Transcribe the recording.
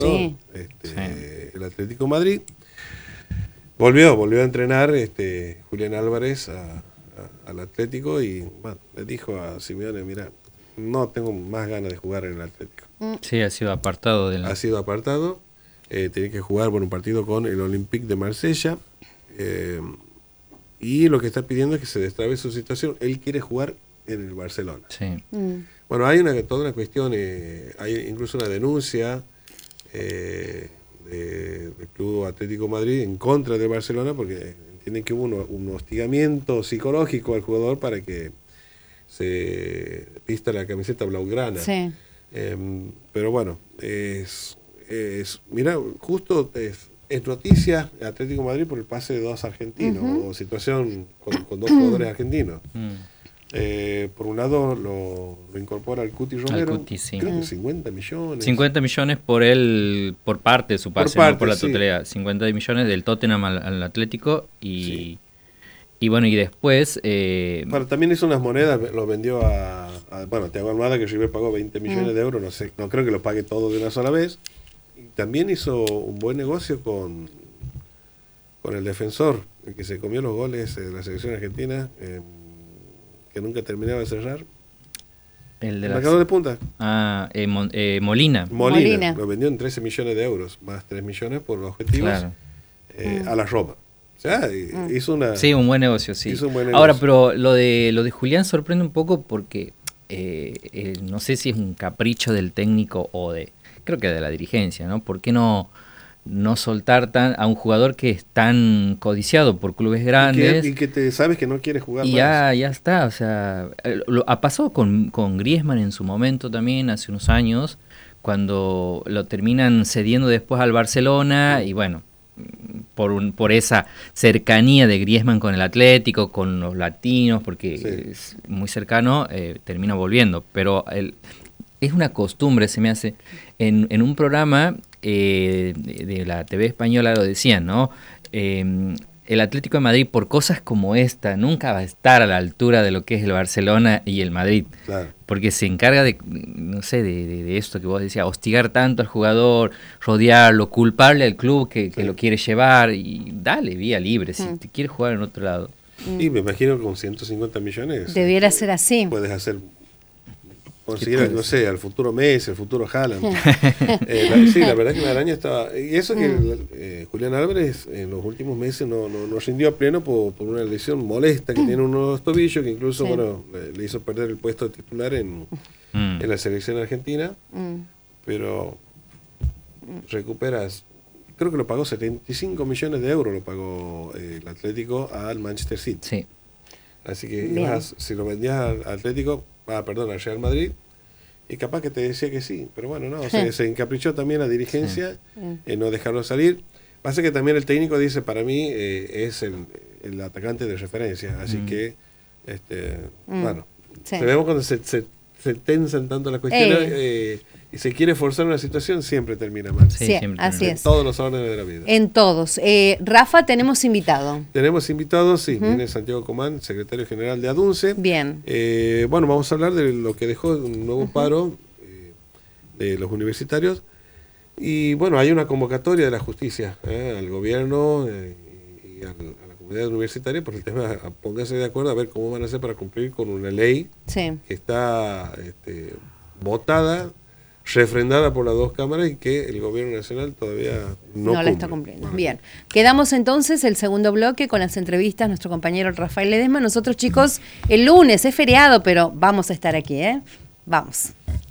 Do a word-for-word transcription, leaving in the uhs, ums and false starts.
Sí. Este, Sí. El Atlético de Madrid. Volvió, volvió a entrenar este, Julián Álvarez a, a, al Atlético y bueno, le dijo a Simeone, mira, no tengo más ganas de jugar en el Atlético. Sí, ha sido apartado del... Ha sido apartado, eh, tiene que jugar por un partido con el Olympique de Marsella eh, y lo que está pidiendo es que se destrabe su situación. Él quiere jugar en el Barcelona. Sí. Mm. Bueno, hay una, toda una cuestión, eh, hay incluso una denuncia eh, de, del Club Atlético de Madrid en contra de Barcelona porque entienden que hubo un, un hostigamiento psicológico al jugador para que se vista la camiseta blaugrana. Sí. Eh, pero bueno, es, es mira, justo es, es noticia Atlético de Madrid por el pase de dos argentinos, Uh-huh. o situación con, con dos jugadores argentinos. Mm. Eh, por un lado lo, lo incorpora el Cuti Romero, Al Cuti, sí. creo que Mm. cincuenta millones. cincuenta millones por él, por parte de su pase, Por parte, no por la sí. totalidad. cincuenta millones del Tottenham al, al Atlético y, Sí. y bueno, y después... Eh, Bueno, también hizo unas monedas, lo vendió a, a bueno, Thiago Almada, que River pagó veinte millones Mm. de euros, no sé, no creo que lo pague todo de una sola vez. Y también hizo un buen negocio con, con el defensor, el que se comió los goles de la selección argentina, eh, que nunca terminaba de cerrar. el de El la- marcador de punta, Ah, eh, Mon- eh, Molina. Molina, Molina. lo vendió en trece millones de euros, más tres millones por los objetivos, Claro. eh, Mm. a la Roma. O sea, Mm. hizo una... Sí, un buen negocio, sí. Hizo un buen Ahora, negocio. pero lo de lo de Julián sorprende un poco porque eh, eh, no sé si es un capricho del técnico o de, creo que de la dirigencia, ¿no? ¿Por qué no, no soltar tan, a un jugador que es tan codiciado por clubes y, grandes? que, y que te sabes que no quiere jugar Y más. ya, ya está, o sea, eh, lo, ha pasado con, con Griezmann en su momento también, hace unos años, cuando lo terminan cediendo después al Barcelona, y bueno, por un, por esa cercanía de Griezmann con el Atlético, con los latinos, porque Sí. es muy cercano, eh, termina volviendo, pero el, es una costumbre, se me hace, en, en un programa eh, de, de la T V española lo decían, ¿no? Eh, el Atlético de Madrid, por cosas como esta, nunca va a estar a la altura de lo que es el Barcelona y el Madrid. Claro. Porque se encarga de, no sé, de, de, de esto que vos decías, hostigar tanto al jugador, rodearlo, culparle al club que, que Sí. lo quiere llevar y dale vía libre si Mm. te quieres jugar en otro lado. Y me imagino que con ciento cincuenta millones Debiera eh, ser así. puedes hacer, conseguir, puedes? no sé, al futuro Messi, al futuro Haaland. eh, la, sí, la verdad que la araña estaba... Y eso que eh, Julián Álvarez en los últimos meses no, no, no rindió a pleno por, por una lesión molesta que tiene uno de los tobillos, que incluso Sí. bueno le, le hizo perder el puesto de titular en, Mm. en la selección argentina, Mm. pero recuperas... Creo que lo pagó setenta y cinco millones de euros, lo pagó eh, el Atlético al Manchester City. Sí. Así que Bien. ibas a- si lo vendías al Atlético, ah, perdón, al Real Madrid, y capaz que te decía que sí, pero bueno, no, se, se encaprichó también la dirigencia Mm. en no dejarlo salir. Pasa que también el técnico dice, para mí eh, es el, el atacante de referencia, así Mm. que, este, Mm. bueno, Sí. se vemos cuando se, se, se tensan tanto las cuestiones Ey. eh, y se quiere forzar una situación, siempre termina mal. Sí, Sí, siempre así termina. es. Todos los órdenes de la vida. En todos. Eh, Rafa, tenemos invitado. Tenemos invitados, sí, Ujú. viene Santiago Comán, secretario general de ADUNCE. Bien. Eh, bueno, vamos a hablar de lo que dejó un nuevo paro eh, de los universitarios. Y bueno, hay una convocatoria de la justicia eh, al gobierno eh, y al- a la comunidad universitaria por el tema, a- pónganse de acuerdo a ver cómo van a hacer para cumplir con una ley Sí. que está este, votada, refrendada por las dos cámaras y que el gobierno nacional todavía no, No, la está cumple. cumpliendo. Bueno. Bien. Quedamos entonces el segundo bloque con las entrevistas. Nuestro compañero Rafael Ledesma. Nosotros, chicos, el lunes es feriado, pero vamos a estar aquí, ¿eh? Vamos.